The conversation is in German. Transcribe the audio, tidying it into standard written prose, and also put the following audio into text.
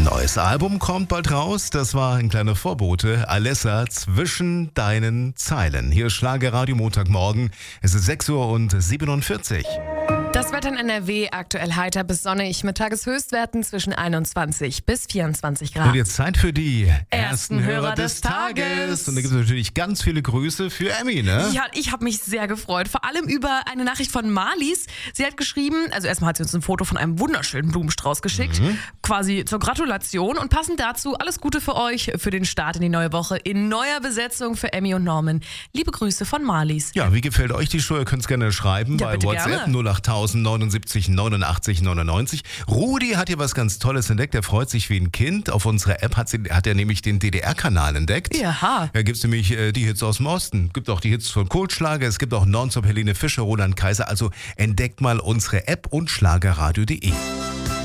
Neues Album kommt bald raus. Das war ein kleiner Vorbote. Alessa, zwischen deinen Zeilen. Hier ist Schlagerradio Montagmorgen. Es ist 6:47 Uhr. Das Wetter in NRW aktuell heiter bis sonnig mit Tageshöchstwerten zwischen 21 bis 24 Grad. Und jetzt Zeit für die ersten Hörer des Tages. Und da gibt es natürlich ganz viele Grüße für Emmy, ne? Ja, ich habe mich sehr gefreut. Vor allem über eine Nachricht von Marlies. Sie hat geschrieben, also erstmal hat sie uns ein Foto von einem wunderschönen Blumenstrauß geschickt. Quasi zur Gratulation. Und passend dazu, alles Gute für euch, für den Start in die neue Woche in neuer Besetzung für Emmy und Norman. Liebe Grüße von Marlies. Ja, wie gefällt euch die Show? Ihr könnt es gerne schreiben Ja, bei bitte WhatsApp gerne. 08000 79 89 99. Rudi hat hier was ganz Tolles entdeckt. Er freut sich wie ein Kind. Auf unserer App hat er nämlich den DDR-Kanal entdeckt. Jaha. Da gibt es nämlich die Hits aus dem Osten. Es gibt auch die Hits von Kultschlager. Es gibt auch Nonstop Helene Fischer, Roland Kaiser. Also entdeckt mal unsere App und schlagerradio.de.